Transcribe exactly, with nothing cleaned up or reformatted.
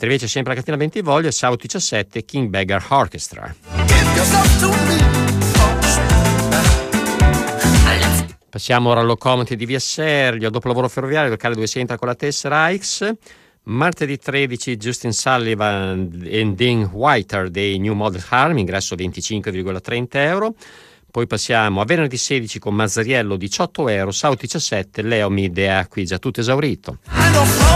Invece sempre la catena Bentivoglia, South diciassette, King Beggar Orchestra. Passiamo ora al Locomotive di Via Serlio, dopo lavoro ferroviario, locale dove si entra con la tessera X. Martedì tredici Justin Sullivan e Dean Whiter dei New Model Army, ingresso venticinque virgola trenta euro. Poi passiamo a venerdì sedici con Mazzariello diciotto euro, South diciassette, Leo Mid e qui già tutto esaurito.